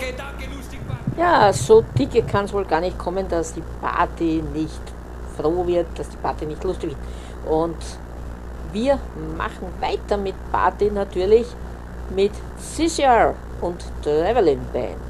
Ja, so dicke kann es wohl gar nicht kommen, dass die Party nicht froh wird, dass die Party nicht lustig wird. Und wir machen weiter mit Party natürlich mit Cicero und Traveling Band.